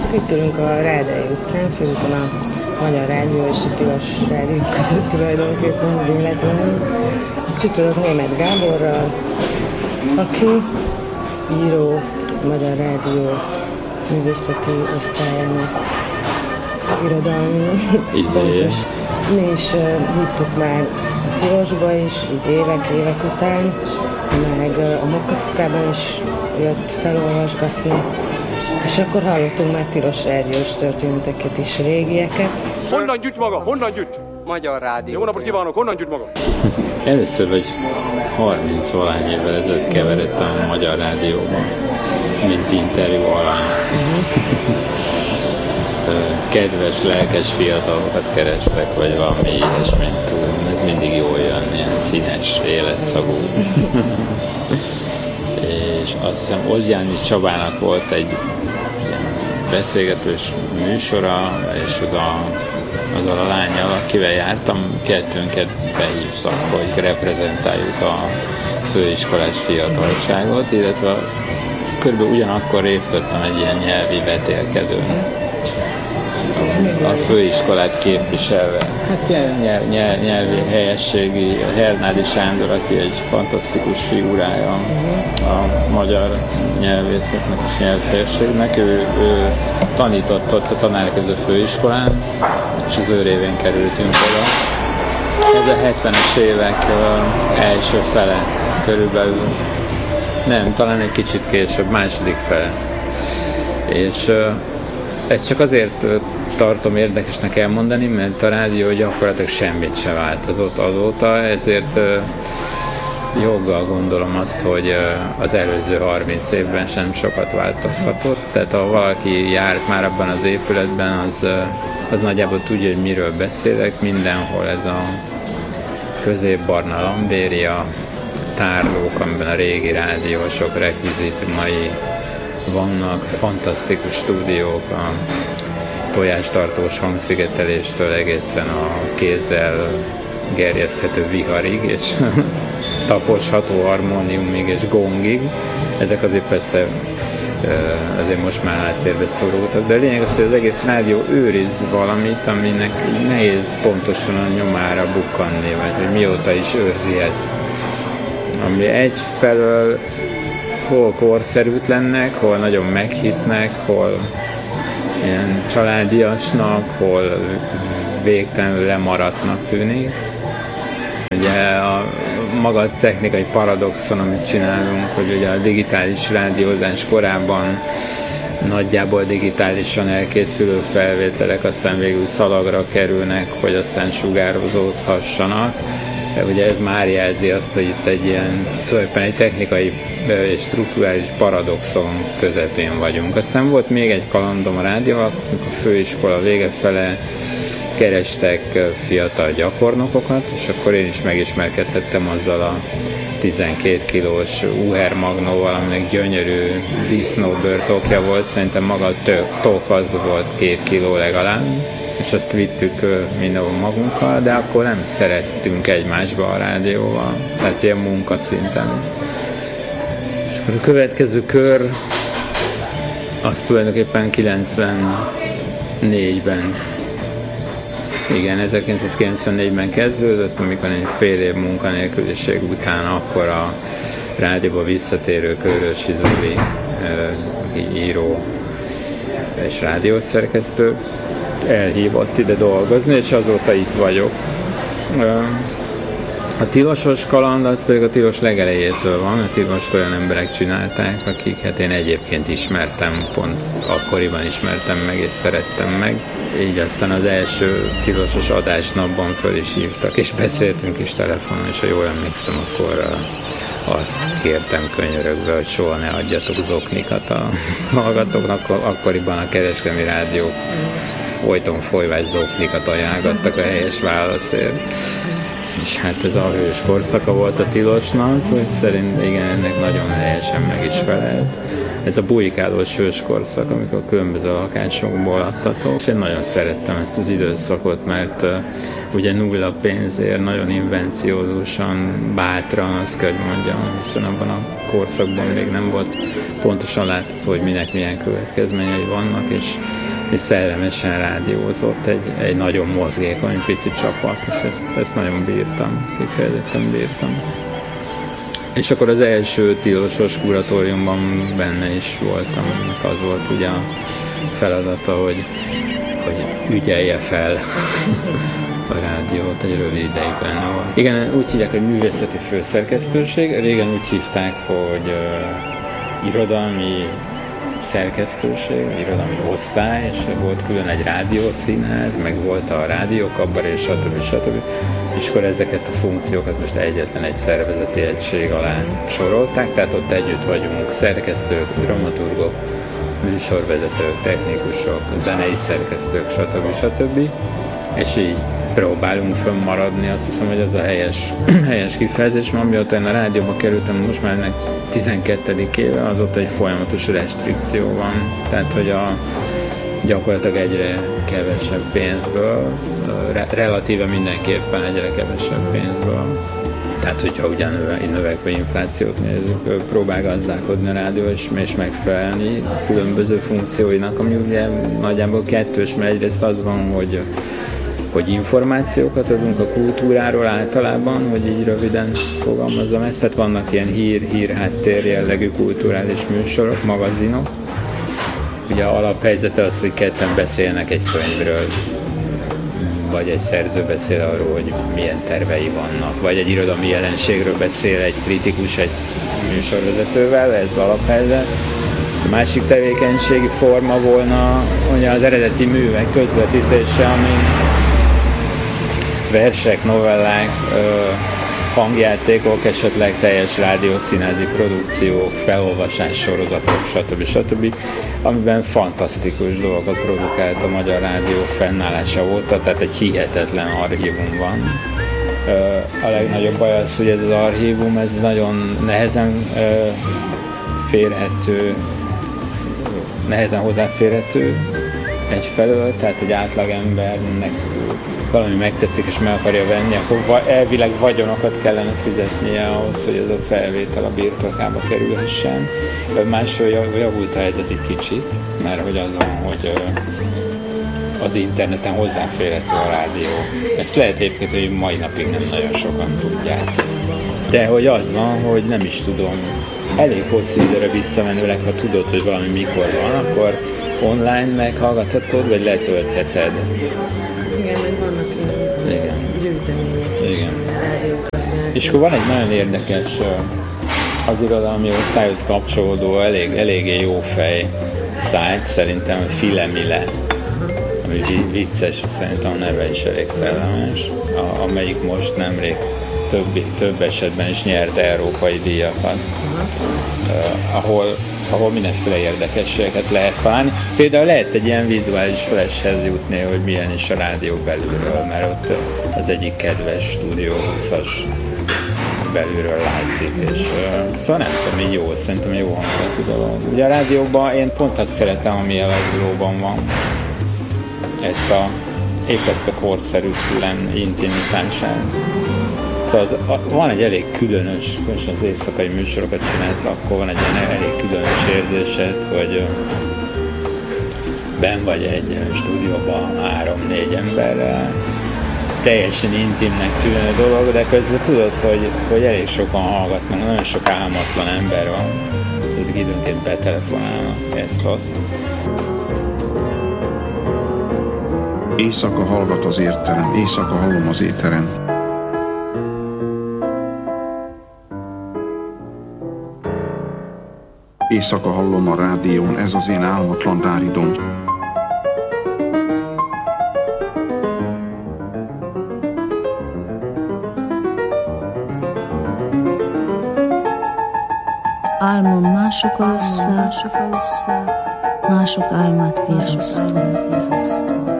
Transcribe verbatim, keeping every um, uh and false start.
Itt ülünk a Rádai utcán, főúton a Magyar Rádió és a Tilos Rádió között tulajdonképpen véletlenül. Csütörtök Németh Gáborral, aki író, a Magyar Rádió művészeti osztályának irodalmi fontos. Mi is uh, hívtuk már a Tilosba is, így évek, évek után, meg uh, a Mokkacukában is jött felolvasgatni. És akkor hallottunk már Tilos rádiós történeteket is, régieket. Honnan gyűjt maga? Honnan gyűjt? Magyar Rádió. Jó napot kívánok, honnan gyűjt maga? Először vagy harminc-valány évvel ezelőtt keveredtem a Magyar Rádióban, mint interjú alany. Uh-huh. Kedves, lelkes fiatalokat kerestek, vagy valami ilyesmit. Ez mindig jól jön, ilyen színes, életszagú. És azt hiszem Ozgyánis Csabának volt egy beszélgetős műsora, és az a, azzal a lányjal, akivel jártam, kettőnket behívtak, hogy reprezentáljuk a főiskolás fiatalságot, illetve körülbelül ugyanakkor részt vettem egy ilyen nyelvi vetélkedőn, a főiskolát képviselve. Hát ilyen nyelv, nyelv, nyelvi helyességi, Hernádi Sándor, aki egy fantasztikus figurája a magyar nyelvészetnek és nyelvfélségnek. Ő, ő tanított ott a Tanárképző Főiskolán, és az ő révén kerültünk oda. Ez a hetvenes évek első fele körülbelül, nem, talán egy kicsit később, második fele. És ez csak azért tartom érdekesnek elmondani, mert a rádió gyakorlatilag semmit se változott azóta, ezért joggal gondolom azt, hogy az előző harminc évben sem sokat változhatott. Tehát ha valaki járt már abban az épületben, az, az nagyjából tudja, hogy miről beszélek. Mindenhol ez a középbarna lambéria, tárlók, amiben a régi rádiósok rekvizitumai vannak, fantasztikus stúdiók, a tojástartós hangszigeteléstől egészen a kézzel gerjeszthető viharig, és taposható harmóniumig és gongig. Ezek azért persze azért most már háttérbe szorultak, de a lényeg az, hogy az egész rádió őriz valamit, aminek nehéz pontosan a nyomára bukkanni, vagy hogy mióta is őrzi ezt. Ami egyfelől hol korszerűtlennek, hol nagyon meghittnek, hol ilyen családiasnak, hol végtelenül lemaradtnak tűnik. Ugye a maga technikai paradoxon, amit csinálunk, hogy ugye a digitális rádiózás korában nagyjából digitálisan elkészülő felvételek aztán végül szalagra kerülnek, hogy aztán sugározódhassanak. Ugye ez már jelzi azt, hogy itt egy ilyen tulajdonképpen egy technikai és strukturális paradoxon közepén vagyunk. Aztán volt még egy kalandom a rádióval, amikor a főiskola vége fele kerestek fiatal gyakornokokat, és akkor én is megismerkedhettem azzal a tizenkét kilós Uher Magnóval, aminek gyönyörű disznóbőrtokja volt, szerintem maga a tok az volt két kiló legalább, és azt vittük mindenhol magunkkal, de akkor nem szerettünk egymásba a rádióval, tehát ilyen munkaszinten. A következő kör az tulajdonképpen kilencvennégyben, igen, ezerkilencszázkilencvennégyben kezdődött, amikor egy fél év munkanélküliség után akkor a rádióba visszatérő Körösi Zoli író és rádiószerkesztő elhívott ide dolgozni, és azóta itt vagyok. A tilosos kaland az pedig a tilos legelejétől van, a tilost olyan emberek csinálták, akiket én egyébként ismertem, pont akkoriban ismertem meg és szerettem meg. Így aztán az első tilosos adásnapban föl is hívtak, és beszéltünk is telefonon, és ha jól emlékszem, akkor azt kértem könyörögve, hogy soha ne adjatok zoknikat a hallgatóknak. Akkoriban a kereskedelmi rádiók folyton folyvás zoknikat ajánlgattak a helyes válaszért. És hát ez a hős korszaka volt a tilosnak, hogy szerint igen, ennek nagyon helyesen meg is felelt. ez a bujkálós hőskorszak, amikor a különböző lakásokból adtatok. És én nagyon szerettem ezt az időszakot, mert uh, ugye nulla pénzért, nagyon invenciózusan, bátran, azt kell, hogy mondjam, hiszen abban a korszakban még nem volt pontosan látható, hogy minek milyen következményei vannak, és, és szellemesen rádiózott egy, egy nagyon mozgékony pici csapat, és ezt, ezt nagyon bírtam, kifejezetten bírtam. És akkor az első tilosos kuratóriumban benne is voltam, ennek az volt ugye a feladata, hogy, hogy ügyelje fel a rádiót, egy rövid ideig benne volt. Igen, úgy hívják, hogy művészeti főszerkesztőség, régen úgy hívták, hogy uh, irodalmi szerkesztőség, irodalmi osztály, és volt külön egy rádiószínház, meg volt a rádiókabbar, és stb. stb. És akkor ezeket a funkciókat most egyetlen egy szervezeti egység alá sorolták, tehát ott együtt vagyunk szerkesztők, dramaturgok, műsorvezetők, technikusok, zenei szerkesztők, stb. stb. És így próbálunk fönnmaradni, azt hiszem, hogy ez a helyes, helyes kifejezés, mert amióta én a rádióba kerültem, most már ennek tizenkettedik éve, azóta egy folyamatos restrikció van, tehát hogy a gyakorlatilag egyre kevesebb pénzből, re- relatíve mindenképpen egyre kevesebb pénzből. Tehát, hogyha ugyan növekvő inflációt nézzük, próbál gazdálkodni a rádió, és, és megfelelni a különböző funkcióinak, ami ugye nagyjából kettős, mert egyrészt az van, hogy hogy információkat adunk a kultúráról általában, hogy így röviden fogalmazom ezt, tehát vannak ilyen hír, hírháttér jellegű kulturális műsorok, magazinok. Ugye alaphelyzete az, hogy ketten beszélnek egy könyvről, vagy egy szerző beszél arról, hogy milyen tervei vannak, vagy egy irodalmi jelenségről beszél egy kritikus egy műsorvezetővel, ez alaphelyzet. A másik tevékenységi forma volna ugye az eredeti művek közvetítése, ami versek, novellák, hangjátékok, esetleg teljes rádiószínházi produkciók, felolvasás sorozatok, stb. stb. Amiben fantasztikus dolgokat produkált a Magyar Rádió fennállása óta, tehát egy hihetetlen archívum van. A legnagyobb baj az, hogy ez az archívum, ez nagyon nehezen férhető, nehezen hozzáférhető egyfelől, tehát egy átlagembernek valami megtetszik és meg akarja venni, akkor elvileg vagyonokat kellene fizetnie ahhoz, hogy ez a felvétel a birtokába kerülhessen. Másról javult a helyzet egy kicsit, mert hogy az van, hogy az interneten hozzáférhető a rádió. Ezt lehet egyébként, hogy mai napig nem nagyon sokan tudják. De hogy az van, hogy nem is tudom, elég hosszú időre visszamenőleg, ha tudod, hogy valami mikor van, akkor online meghallgathatod, vagy letöltheted. Igen, meg vannak ilyen gyűjtemények. Igen. És akkor van egy nagyon érdekes az irodalmi osztályhoz kapcsolódó, elég, eléggé jó fej szájt, szerintem Filemile, ami vicces, szerintem a neve is elég szellemes, a, amelyik most nemrég több, több esetben is nyert európai díjakat, uh, ahol ahol mindenféle érdekességeket lehet találni. Például lehet egy ilyen vizuális flashhez jutni, hogy milyen is a rádió belülről, mert ott az egyik kedves Stúdió húszas belülről látszik, és uh, szóval nem tudom, így jó, szerintem jó hangulatú dolog. Ugye a rádióban én pont azt szeretem, ami a legjobban van. Ezt a, épp ezt a korszerű külön intimitását. Szóval az, a, van egy elég különös, és az éjszakai műsorokat csinálsz, akkor van egy ilyen elég különös érzésed, hogy benn vagy egy stúdióban három-négy emberrel, teljesen intimnek tűnő dolog, de közben tudod, hogy, hogy elég sokan hallgatnak, nagyon sok álmatlan ember van, akik időnként betelefonálnak ezt-azt. Éjszaka hallgat az értelem, éjszaka hallom az éteren. Éjszaka hallom a rádión, ez az én álmatlan dáridom. Álmom mások alusszák, mások álmát virrasztó.